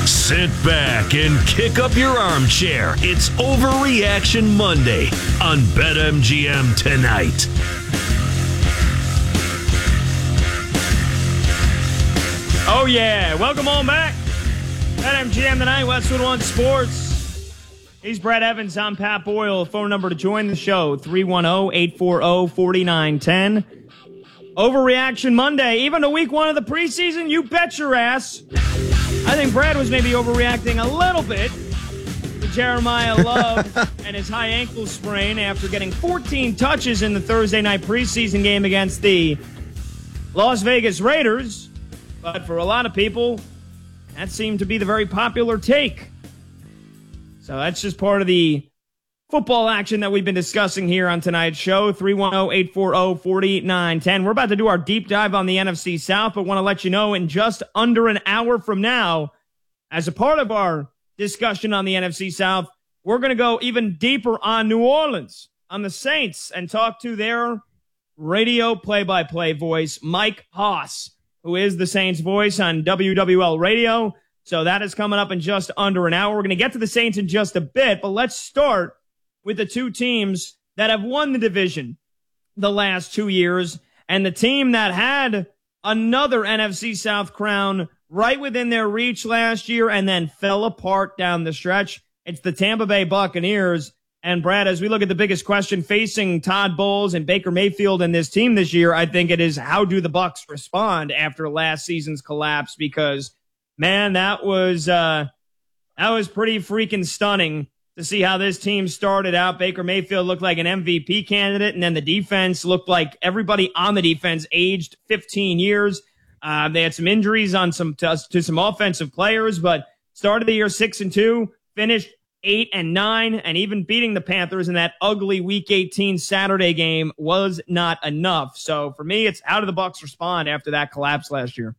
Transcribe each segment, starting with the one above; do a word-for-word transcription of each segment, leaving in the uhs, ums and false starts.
Sit back and kick up your armchair. It's Overreaction Monday on BetMGM tonight. Oh, yeah. Welcome on back. BetMGM tonight, Westwood One Sports. He's Brad Evans. I'm Pat Boyle. Phone number to join the show, three one zero, eight four zero, four nine one zero. Overreaction Monday. Even to week one of the preseason, you bet your ass. I think Brad was maybe overreacting a little bit to Jeremiah Love and his high ankle sprain after getting fourteen touches in the Thursday night preseason game against the Las Vegas Raiders. But for a lot of people, that seemed to be the very popular take. So that's just part of the football action that we've been discussing here on tonight's show. three one zero, eight four zero, four nine one zero. We're about to do our deep dive on the N F C South, but want to let you know in just under an hour from now, as a part of our discussion on the N F C South, we're going to go even deeper on New Orleans, on the Saints, and talk to their radio play-by-play voice, Mike Haas, who is the Saints voice on W W L Radio. So that is coming up in just under an hour. We're going to get to the Saints in just a bit, but let's start with the two teams that have won the division the last two years, and the team that had another N F C South crown right within their reach last year and then fell apart down the stretch. It's the Tampa Bay Buccaneers. And Brad, as we look at the biggest question facing Todd Bowles and Baker Mayfield and this team this year, I think it is, how do the Bucs respond after last season's collapse? Because, man, that was uh, that was pretty freaking stunning to see how this team started out. Baker Mayfield looked like an M V P candidate, and then the defense looked like everybody on the defense aged fifteen years. Uh, they had some injuries on some to, to some offensive players, but started the year six and two, finished eight and nine, and even beating the Panthers in that ugly Week eighteen Saturday game was not enough. So for me, it's how do the Bucs respond after that collapse last year?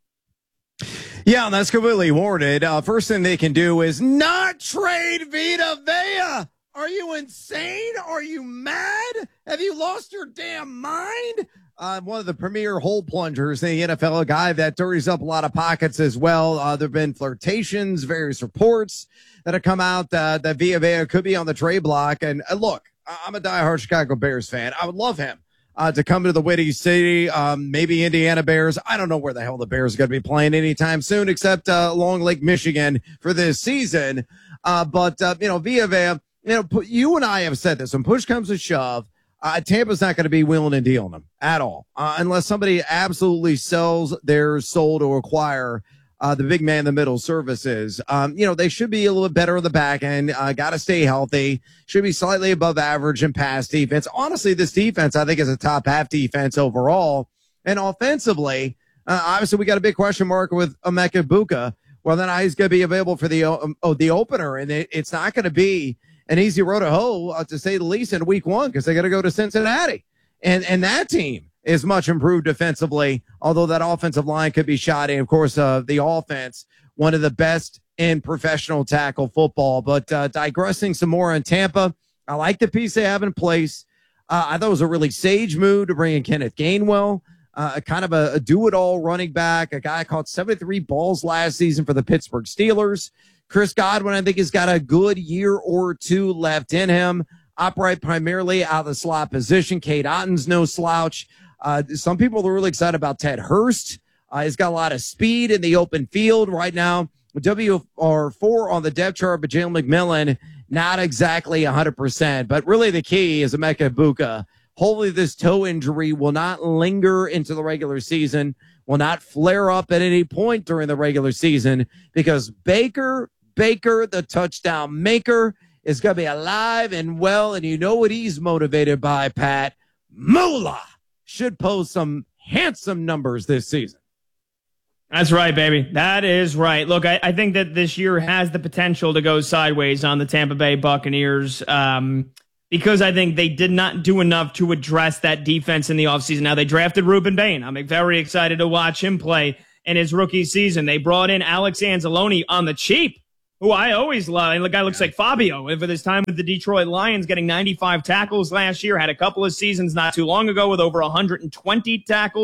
Yeah, that's completely warranted. Uh, first thing they can do is not trade Vita Vea. Are you insane? Are you mad? Have you lost your damn mind? Uh, one of the premier hole plungers in the N F L, a guy that dirties up a lot of pockets as well. Uh, there have been flirtations, various reports that have come out uh, that Vita Vea could be on the trade block. And uh, look, I'm a diehard Chicago Bears fan. I would love him Uh, to come to the Windy City, um, maybe Indiana Bears. I don't know where the hell the Bears are going to be playing anytime soon, except uh, Long Lake, Michigan for this season. Uh, but, uh, you know, Vita Vea, you know, you and I have said this. When push comes to shove, uh, Tampa's not going to be willing and dealing them at all, uh, unless somebody absolutely sells their soul to acquire uh, the big man in the middle services. Um, you know, they should be a little bit better on the back end. Uh, got to stay healthy. Should be slightly above average in pass defense. Honestly, this defense, I think, is a top half defense overall. And offensively, uh, obviously, we got a big question mark with Emeka Egbuka. Well, then he's going to be available for the um, oh, the opener, and it, it's not going to be an easy road to hoe, uh, to say the least, in week one, because they got to go to Cincinnati. And, and that team is much improved defensively, although that offensive line could be shoddy. Of course, uh, the offense, one of the best in professional tackle football. But uh, digressing some more on Tampa, I like the piece they have in place. Uh, I thought it was a really sage move to bring in Kenneth Gainwell, uh, a kind of a, a do-it-all running back, a guy caught seventy-three balls last season for the Pittsburgh Steelers. Chris Godwin, I think, has got a good year or two left in him. Operate primarily out of the slot position. Cade Otton's no slouch. Uh, some people are really excited about Ted Hurst. Uh, he's got a lot of speed in the open field right now. W R four on the depth chart, but Jalen McMillan, not exactly one hundred percent. But really the key is Emeka Egbuka. Hopefully this toe injury will not linger into the regular season, will not flare up at any point during the regular season, because Baker, Baker, the touchdown maker, is going to be alive and well, and you know what he's motivated by, Pat? Moolah. Should post some handsome numbers this season. That's right, baby. That is right. Look, I, I think that this year has the potential to go sideways on the Tampa Bay Buccaneers um, because I think they did not do enough to address that defense in the offseason. Now, they drafted Reuben Bain. I'm very excited to watch him play in his rookie season. They brought in Alex Anzalone on the cheap, who I always love. The guy looks like Fabio for this time with the Detroit Lions, getting ninety-five tackles last year, had a couple of seasons not too long ago with over one hundred twenty tackles.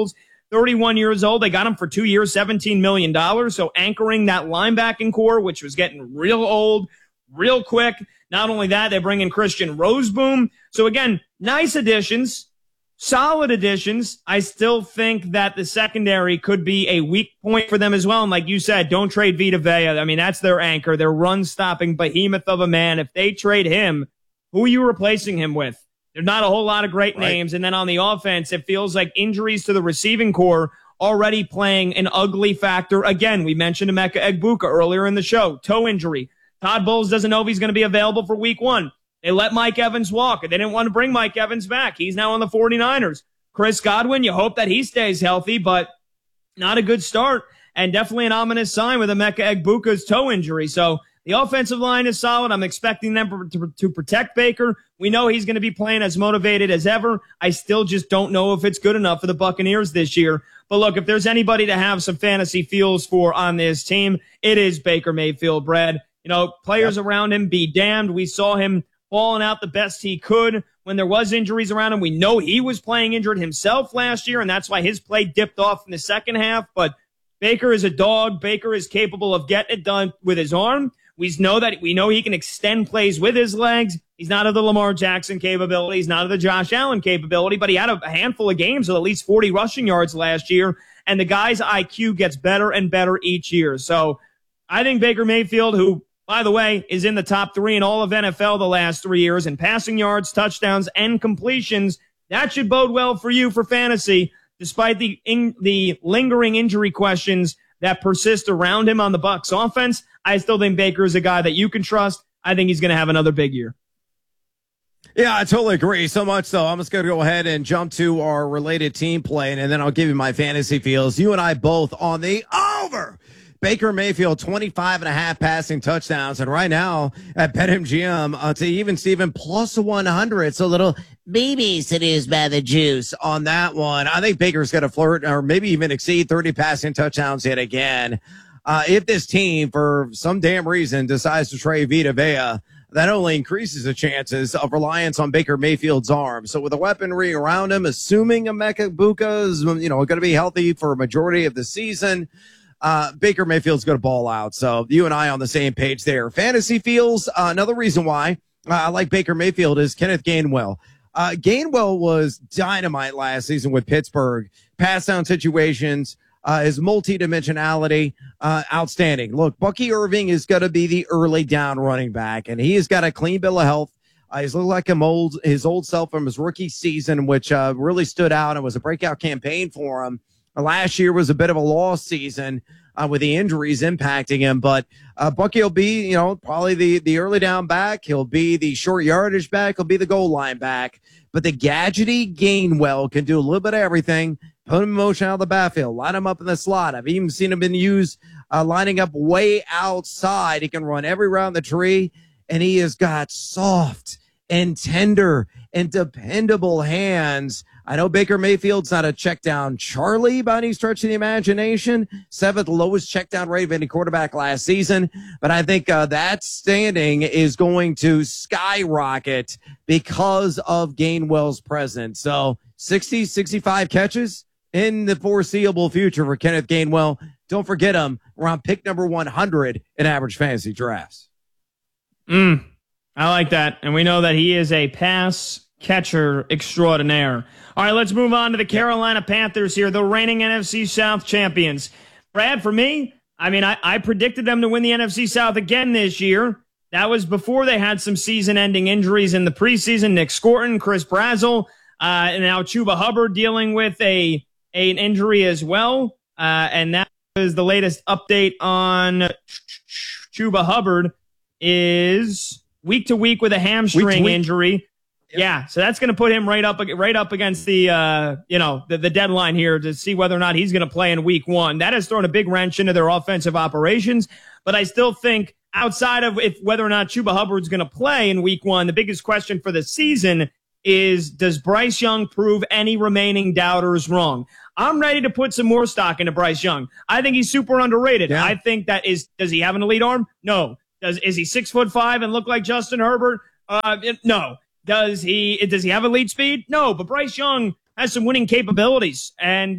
thirty-one years old. They got him for two years, seventeen million dollars. So anchoring that linebacking core, which was getting real old, real quick. Not only that, they bring in Christian Roseboom. So again, nice additions, solid additions. I still think that the secondary could be a weak point for them as well. And like you said, don't trade Vita Vea. I mean, that's their anchor, their run-stopping behemoth of a man. If they trade him, who are you replacing him with? There's not a whole lot of great right. names. And then on the offense, it feels like injuries to the receiving core already playing an ugly factor. Again, we mentioned Emeka Egbuka earlier in the show, toe injury. Todd Bowles doesn't know if he's going to be available for week one. They let Mike Evans walk, and they didn't want to bring Mike Evans back. He's now on the 49ers. Chris Godwin, you hope that he stays healthy, but not a good start, and definitely an ominous sign with Emeka Egbuka's toe injury. So the offensive line is solid. I'm expecting them to, to protect Baker. We know he's going to be playing as motivated as ever. I still just don't know if it's good enough for the Buccaneers this year. But look, if there's anybody to have some fantasy feels for on this team, it is Baker Mayfield, Brad. You know, players yep. around him be damned. We saw him falling out the best he could when there was injuries around him. We know he was playing injured himself last year, and that's why his play dipped off in the second half. But Baker is a dog. Baker is capable of getting it done with his arm. We know that we know he can extend plays with his legs. He's not of the Lamar Jackson capability. He's not of the Josh Allen capability, but he had a handful of games with at least forty rushing yards last year, and the guy's I Q gets better and better each year. So I think Baker Mayfield, who, by the way, is in the top three in all of N F L the last three years in passing yards, touchdowns, and completions. That should bode well for you for fantasy, despite the in, the lingering injury questions that persist around him on the Bucs offense. I still think Baker is a guy that you can trust. I think he's going to have another big year. Yeah, I totally agree. So much so, I'm just going to go ahead and jump to our related team play, and then I'll give you my fantasy feels. You and I both on the over. Baker Mayfield, twenty-five and a half passing touchdowns. And right now at BetMGM, uh, to even Steven, plus one hundred. So little baby seduced by the juice on that one. I think Baker's going to flirt or maybe even exceed thirty passing touchdowns yet again. Uh, if this team, for some damn reason, decides to trade Vita Vea, that only increases the chances of reliance on Baker Mayfield's arm. So with the weaponry around him, assuming Emeka Egbuka is, you know, going to be healthy for a majority of the season, Uh, Baker Mayfield's going to ball out. So you and I on the same page there. Fantasy feels, uh, another reason why uh, I like Baker Mayfield is Kenneth Gainwell. Uh, Gainwell was dynamite last season with Pittsburgh. Pass down situations, uh, his multi-dimensionality, uh, outstanding. Look, Bucky Irving is going to be the early down running back, and he has got a clean bill of health. Uh, he's looked like him old, his old self from his rookie season, which uh, really stood out and was a breakout campaign for him. Last year was a bit of a lost season uh, with the injuries impacting him, but uh, Bucky will be, you know, probably the, the early down back. He'll be the short yardage back. He'll be the goal line back. But the gadgety Gainwell can do a little bit of everything. Put him in motion out of the backfield, line him up in the slot. I've even seen him been used uh, lining up way outside. He can run every round the tree, and he has got soft and tender and dependable hands. I know Baker Mayfield's not a check down Charlie by any stretch of the imagination. Seventh lowest check down rate of any quarterback last season. But I think uh, that standing is going to skyrocket because of Gainwell's presence. So sixty, sixty-five catches in the foreseeable future for Kenneth Gainwell. Don't forget him around pick number one hundred in average fantasy drafts. Mm, I like that. And we know that he is a pass catcher extraordinaire. All right, let's move on to the Carolina Panthers here, the reigning N F C South champions. Brad, for me, I mean, I, I predicted them to win the N F C South again this year. That was before they had some season-ending injuries in the preseason. Nick Scorton, Chris Brazzell, uh, and now Chuba Hubbard dealing with a, a an injury as well. Uh, and that is the latest update on Chuba Hubbard is week to week with a hamstring week week. injury. Yep. Yeah, so that's going to put him right up right up against the uh, you know the, the deadline here to see whether or not he's going to play in week one. That has thrown a big wrench into their offensive operations. But I still think outside of if whether or not Chuba Hubbard's going to play in week one, the biggest question for the season is, does Bryce Young prove any remaining doubters wrong? I'm ready to put some more stock into Bryce Young. I think he's super underrated. Yeah. I think that is, does he have an elite arm? No. Does is he six foot five and look like Justin Herbert? Uh, it, no. Does he does he have elite speed? No, but Bryce Young has some winning capabilities, and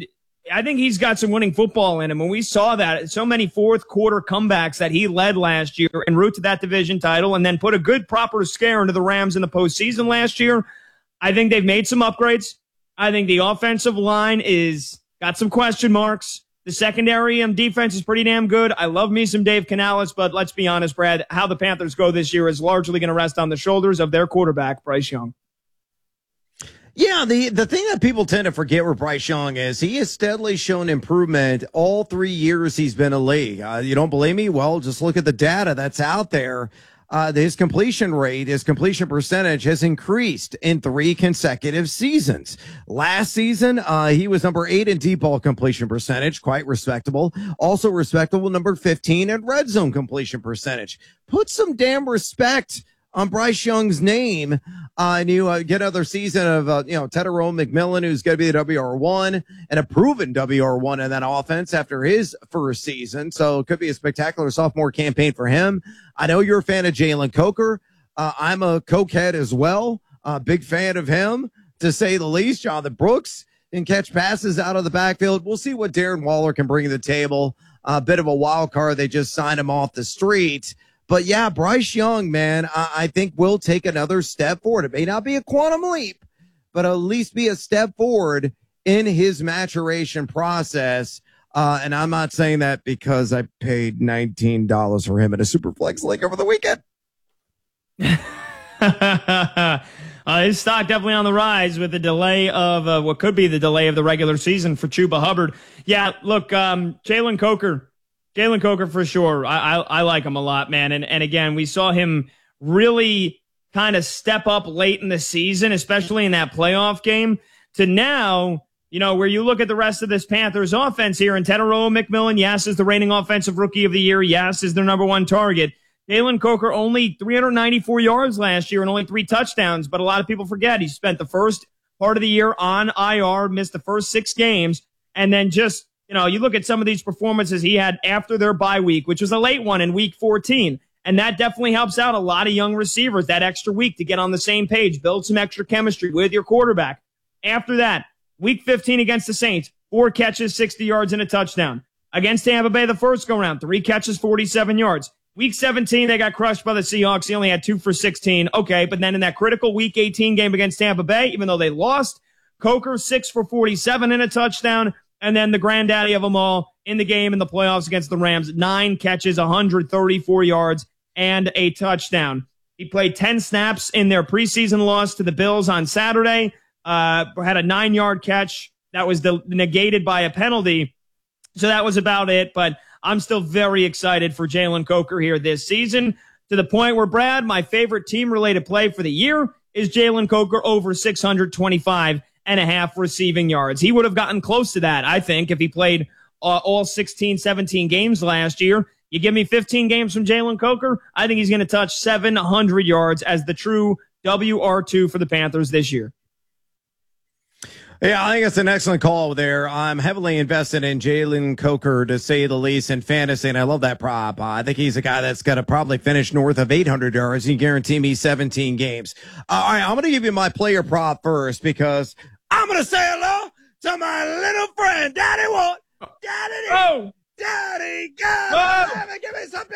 I think he's got some winning football in him. And we saw that so many fourth quarter comebacks that he led last year en route to that division title and then put a good proper scare into the Rams in the postseason last year. I think they've made some upgrades. I think the offensive line is got some question marks. The secondary and defense is pretty damn good. I love me some Dave Canales, but let's be honest, Brad, how the Panthers go this year is largely going to rest on the shoulders of their quarterback, Bryce Young. Yeah, the, the thing that people tend to forget with Bryce Young is he has steadily shown improvement all three years he's been in the league. Uh, you don't believe me? Well, just look at the data that's out there. Uh, his completion rate, his completion percentage has increased in three consecutive seasons. Last season, uh, he was number eight in deep ball completion percentage, quite respectable. Also respectable, number fifteen in red zone completion percentage. Put some damn respect on Bryce Young's name. Uh, and you uh, get another season of, uh, you know, Tedero McMillan, who's going to be the W R one and a proven W R one in that offense after his first season. So it could be a spectacular sophomore campaign for him. I know you're a fan of Jalen Coker. Uh, I'm a cokehead as well. Uh, big fan of him, to say the least. Jonathan Brooks can catch passes out of the backfield. We'll see what Darren Waller can bring to the table. A uh, bit of a wild card. They just signed him off the street. But yeah, Bryce Young, man, I, I think will take another step forward. It may not be a quantum leap, but at least be a step forward in his maturation process. Uh, and I'm not saying that because I paid nineteen dollars for him in a Superflex league over the weekend. uh, his stock definitely on the rise with the delay of uh, what could be the delay of the regular season for Chuba Hubbard. Yeah, look, um, Jalen Coker. Jalen Coker for sure. I, I I like him a lot, man. And and again, we saw him really kind of step up late in the season, especially in that playoff game, to now, you know, where you look at the rest of this Panthers offense here, and Tedero McMillan, yes, is the reigning offensive rookie of the year. Yes, is their number one target. Jalen Coker only three hundred ninety-four yards last year and only three touchdowns. But a lot of people forget he spent the first part of the year on I R, missed the first six games, and then just, you know, you look at some of these performances he had after their bye week, which was a late one in week fourteen. And that definitely helps out a lot of young receivers, that extra week to get on the same page, build some extra chemistry with your quarterback. After that, week fifteen against the Saints, four catches, sixty yards, and a touchdown. Against Tampa Bay the first go-round, three catches, forty-seven yards. Week seventeen, they got crushed by the Seahawks. He only had two for sixteen. Okay, but then in that critical week eighteen game against Tampa Bay, even though they lost, Coker, six for forty-seven and a touchdown. And then the granddaddy of them all in the game in the playoffs against the Rams, nine catches, one hundred thirty-four yards, and a touchdown. He played ten snaps in their preseason loss to the Bills on Saturday, uh, had a nine-yard catch that was the, negated by a penalty. So that was about it, but I'm still very excited for Jalen Coker here this season, to the point where, Brad, my favorite team-related play for the year is Jalen Coker over six hundred twenty-five and a half receiving yards. He would have gotten close to that, I think, if he played uh, all sixteen, seventeen games last year. You give me fifteen games from Jalen Coker, I think he's going to touch seven hundred yards as the true W R two for the Panthers this year. Yeah, I think it's an excellent call there. I'm heavily invested in Jalen Coker, to say the least, in fantasy, and I love that prop. Uh, I think he's a guy that's going to probably finish north of eight hundred yards. He guarantee me seventeen games. Uh, all right, I'm going to give you my player prop first, because I'm going to say hello to my little friend, Daddy What? Daddy, oh. Daddy, God, give me something.